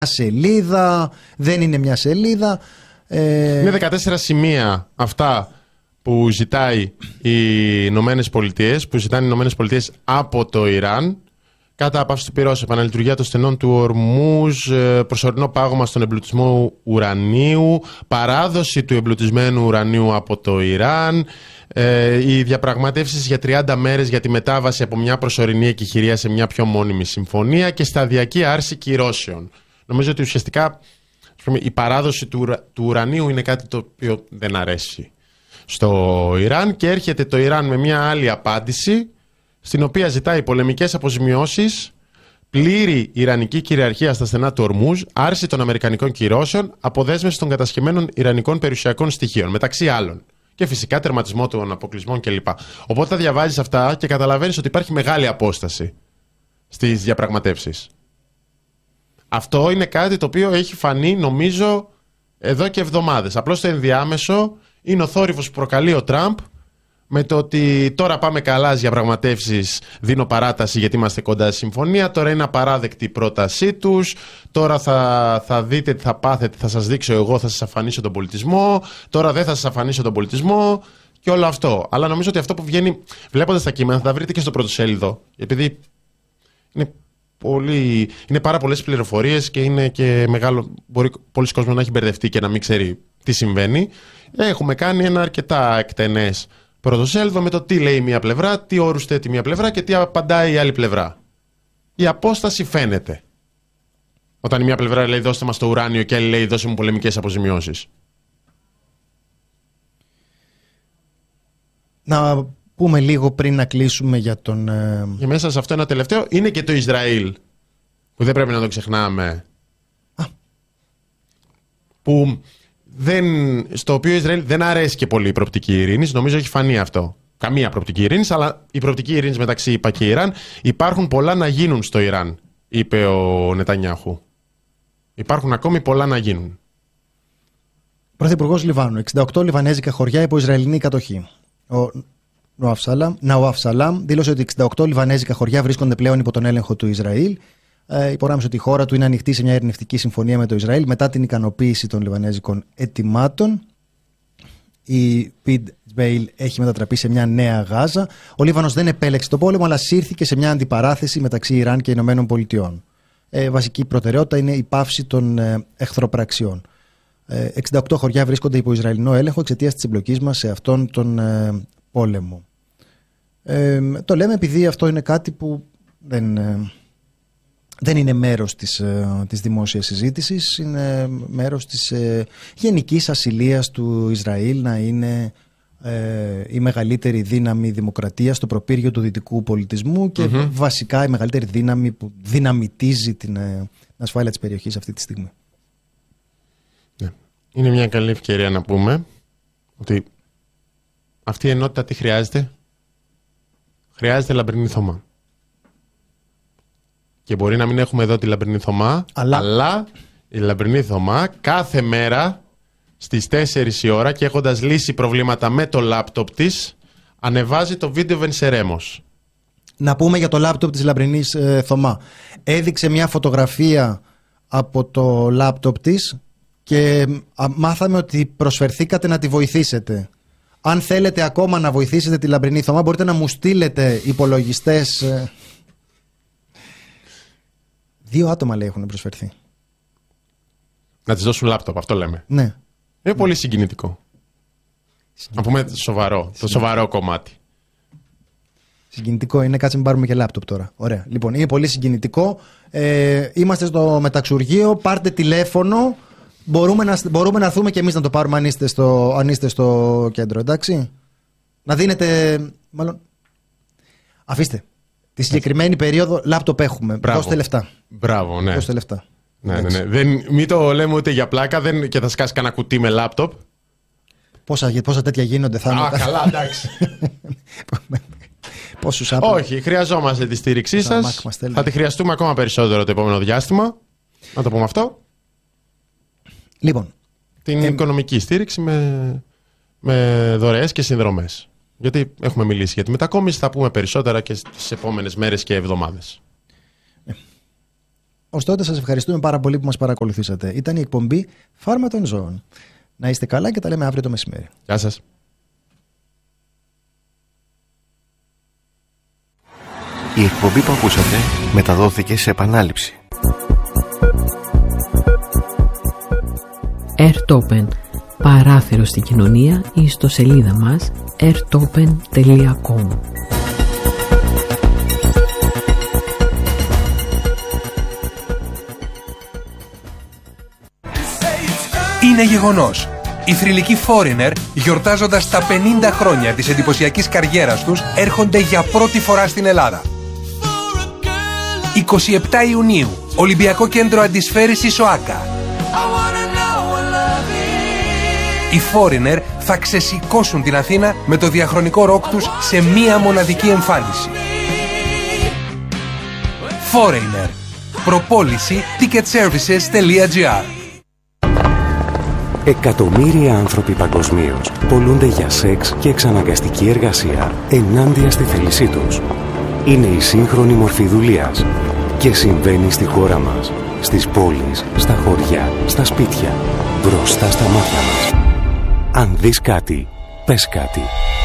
σελίδα, δεν είναι μια σελίδα. Είναι 14 σημεία αυτά που ζητάει οι Ηνωμένες Πολιτείες, που ζητάνε οι Ηνωμένες Πολιτείες από το Ιράν. Κατά απαύση του πυρός, επαναλειτουργία των στενών του Ορμούζ, προσωρινό πάγωμα στον εμπλουτισμό ουρανίου, παράδοση του εμπλουτισμένου ουρανίου από το Ιράν, οι διαπραγματεύσεις για 30 μέρες για τη μετάβαση από μια προσωρινή εκεχηρία σε μια πιο μόνιμη συμφωνία και σταδιακή άρση κυρώσεων. Νομίζω ότι ουσιαστικά η παράδοση του ουρανίου είναι κάτι το οποίο δεν αρέσει στο Ιράν και έρχεται το Ιράν με μια άλλη απάντηση, στην οποία ζητάει πολεμικές αποζημιώσεις, πλήρη ιρανική κυριαρχία στα στενά του Ορμούζ, άρση των αμερικανικών κυρώσεων, αποδέσμευση των κατασχεμένων ιρανικών περιουσιακών στοιχείων, μεταξύ άλλων. Και φυσικά τερματισμό των αποκλεισμών κλπ. Οπότε τα διαβάζεις αυτά και καταλαβαίνεις ότι υπάρχει μεγάλη απόσταση στις διαπραγματεύσεις. Αυτό είναι κάτι το οποίο έχει φανεί, νομίζω, εδώ και εβδομάδες. Απλώς το ενδιάμεσο είναι ο θόρυβος που προκαλεί ο Τραμπ, με το ότι τώρα πάμε καλά στις διαπραγματεύσεις, δίνω παράταση γιατί είμαστε κοντά στη συμφωνία, τώρα είναι απαράδεκτη η πρότασή τους, τώρα θα δείτε τι θα πάθετε, θα σας δείξω εγώ, θα σας αφανίσω τον πολιτισμό, τώρα δεν θα σας αφανίσω τον πολιτισμό και όλο αυτό. Αλλά νομίζω ότι αυτό που βγαίνει, βλέποντας τα κείμενα, θα τα βρείτε και στο πρωτοσέλιδο, επειδή είναι πάρα πολλές πληροφορίες και είναι και μεγάλο, μπορεί πολλοί κόσμος να έχει μπερδευτεί και να μην ξέρει τι συμβαίνει. Έχουμε κάνει ένα αρκετά εκτενές πρωτοσέλιδο με το τι λέει η μία πλευρά, τι όρους θέτει η μία πλευρά και τι απαντάει η άλλη πλευρά. Η απόσταση φαίνεται. Όταν η μία πλευρά λέει δώστε μας το ουράνιο και η άλλη λέει δώσε μου πολεμικές αποζημιώσεις. Να πούμε λίγο πριν να κλείσουμε για τον... Και μέσα σε αυτό ένα τελευταίο είναι και το Ισραήλ, που δεν πρέπει να το ξεχνάμε. Στο οποίο Ισραήλ δεν αρέσει και πολύ η προοπτική ειρήνης. Νομίζω έχει φανεί αυτό. Καμία προοπτική ειρήνης, αλλά η προοπτική ειρήνης μεταξύ ΗΠΑ και Ιράν. Υπάρχουν πολλά να γίνουν στο Ιράν, είπε ο Νετανιάχου. Υπάρχουν ακόμη πολλά να γίνουν. Πρωθυπουργός Λιβάνου. 68 λιβανέζικα χωριά υπό Ισραηλινή κατοχή. Ο Ναουάφ Σαλάμ δήλωσε ότι 68 λιβανέζικα χωριά βρίσκονται πλέον υπό τον έλεγχο του Ισραήλ. Υπογράμμισε ότι η χώρα του είναι ανοιχτή σε μια ειρηνευτική συμφωνία με το Ισραήλ μετά την ικανοποίηση των λιβανέζικων αιτημάτων. Η Πιντ Τζμπέιλ έχει μετατραπεί σε μια νέα Γάζα. Ο Λίβανος δεν επέλεξε τον πόλεμο, αλλά σύρθηκε σε μια αντιπαράθεση μεταξύ Ιράν και Ηνωμένων Πολιτειών. Βασική προτεραιότητα είναι η πάυση των εχθροπραξιών. 68 χωριά βρίσκονται υπό Ισραηλινό έλεγχο εξαιτίας της εμπλοκής μας σε αυτόν τον πόλεμο. Το λέμε επειδή αυτό είναι κάτι που δεν είναι μέρος της δημόσιας συζήτησης, είναι μέρος της γενικής ασυλίας του Ισραήλ να είναι η μεγαλύτερη δύναμη δημοκρατίας στο προπύργιο του δυτικού πολιτισμού και βασικά η μεγαλύτερη δύναμη που δυναμητίζει την ασφάλεια της περιοχής αυτή τη στιγμή. Είναι μια καλή ευκαιρία να πούμε ότι αυτή η ενότητα τι χρειάζεται? Χρειάζεται λαμπρινή Θωμά. Και μπορεί να μην έχουμε εδώ τη λαμπρινή Θωμά, αλλά η λαμπρινή Θωμά κάθε μέρα στις 4 η ώρα και έχοντας λύσει προβλήματα με το λάπτοπ της, ανεβάζει το βίντεο Βενσερέμος. Να πούμε για το λάπτοπ της λαμπρινής Θωμά. Έδειξε μια φωτογραφία από το λάπτοπ της και μάθαμε ότι προσφερθήκατε να τη βοηθήσετε. Αν θέλετε ακόμα να βοηθήσετε τη λαμπρινή Θωμά, μπορείτε να μου στείλετε υπολογιστές. 2 άτομα λέει έχουν προσφερθεί. Να της δώσουν λάπτοπ, αυτό λέμε. Ναι. Είναι πολύ συγκινητικό. Να πούμε το σοβαρό κομμάτι. Συγκινητικό είναι, κάτσε μην πάρουμε και λάπτοπ τώρα. Ωραία. Λοιπόν, είναι πολύ συγκινητικό. Είμαστε στο μεταξουργείο, πάρτε τηλέφωνο. Μπορούμε να έρθουμε και εμείς να το πάρουμε αν είστε στο κέντρο, εντάξει. Να δίνετε, μάλλον, αφήστε. Τη συγκεκριμένη περίοδο λάπτοπ έχουμε. Δώστε λεφτά. Μπράβο, ναι. Δώστε λεφτά. Ναι. Μην το λέμε ούτε για πλάκα και θα σκάσει κανένα κουτί με λάπτοπ. Πόσα τέτοια γίνονται, θα καλά, εντάξει. Όχι, χρειαζόμαστε τη στήριξή σας. Θα τη χρειαστούμε ακόμα περισσότερο το επόμενο διάστημα. Να το πούμε αυτό. Λοιπόν, την οικονομική στήριξη με δωρεές και συνδρομές. Γιατί έχουμε μιλήσει για τη μετακόμιση, θα πούμε περισσότερα και στις επόμενες μέρες και εβδομάδες. Ως τότε σας ευχαριστούμε πάρα πολύ που μας παρακολουθήσατε. Ήταν η εκπομπή Φάρμα των Ζώων. Να είστε καλά και τα λέμε αύριο το μεσημέρι. Γεια σας. Η εκπομπή που ακούσατε μεταδόθηκε σε επανάληψη. Airtopen. Παράθυρο στην κοινωνία ή στο σελίδα μας airtopen.com. Είναι γεγονός. Οι θρυλικοί Foreigner, γιορτάζοντας τα 50 χρόνια της εντυπωσιακής καριέρας τους, έρχονται για πρώτη φορά στην Ελλάδα. 27 Ιουνίου, Ολυμπιακό Κέντρο Αντισφαίρησης ΟΑΚΑ. Οι Foreigner θα ξεσηκώσουν την Αθήνα με το διαχρονικό ροκ τους σε μία μοναδική εμφάνιση. Foreigner. Προπόληση ticketservices.gr. Εκατομμύρια άνθρωποι παγκοσμίως πολλούνται για σεξ και εξαναγκαστική εργασία ενάντια στη θέλησή τους. Είναι η σύγχρονη μορφή δουλείας και συμβαίνει στη χώρα μας, στις πόλεις, στα χωριά, στα σπίτια, μπροστά στα μάτια μας. Αν δεις κάτι, πες κάτι.